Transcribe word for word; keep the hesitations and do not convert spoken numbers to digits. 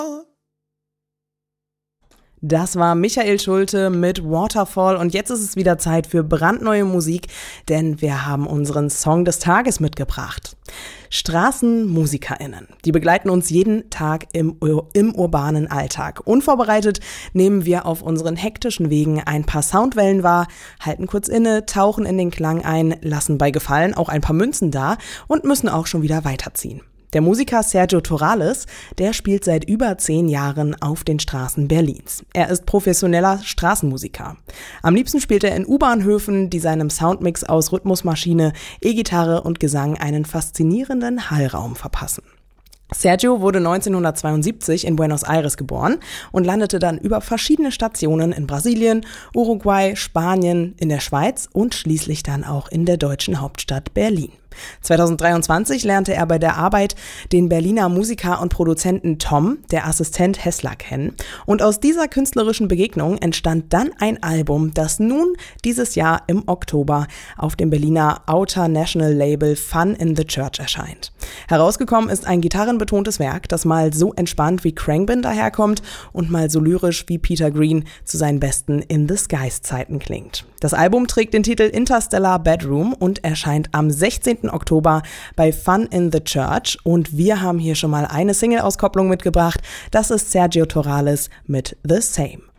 Das war Michael Schulte mit Waterfall und jetzt ist es wieder Zeit für brandneue Musik, denn wir haben unseren Song des Tages mitgebracht. StraßenmusikerInnen, die begleiten uns jeden Tag im, im urbanen Alltag. Unvorbereitet nehmen wir auf unseren hektischen Wegen ein paar Soundwellen wahr, halten kurz inne, tauchen in den Klang ein, lassen bei Gefallen auch ein paar Münzen da und müssen auch schon wieder weiterziehen. Der Musiker Sergio Torales, der spielt seit über zehn Jahren auf den Straßen Berlins. Er ist professioneller Straßenmusiker. Am liebsten spielt er in U-Bahnhöfen, die seinem Soundmix aus Rhythmusmaschine, E-Gitarre und Gesang einen faszinierenden Hallraum verpassen. Sergio wurde neunzehnhundertzweiundsiebzig in Buenos Aires geboren und landete dann über verschiedene Stationen in Brasilien, Uruguay, Spanien, in der Schweiz und schließlich dann auch in der deutschen Hauptstadt Berlin. zweitausenddreiundzwanzig lernte er bei der Arbeit den Berliner Musiker und Produzenten Tom, der Assistent Hessler, kennen. Und aus dieser künstlerischen Begegnung entstand dann ein Album, das nun dieses Jahr im Oktober auf dem Berliner Outer National Label Fun in the Church erscheint. Herausgekommen ist ein gitarrenbetontes Werk, das mal so entspannt wie Khruangbin daherkommt und mal so lyrisch wie Peter Green zu seinen besten In the Skies Zeiten klingt. Das Album trägt den Titel Interstellar Bedroom und erscheint am sechzehnten Oktober bei Fun in the Church und wir haben hier schon mal eine Single-Auskopplung mitgebracht. Das ist Sergio Torales mit The Same.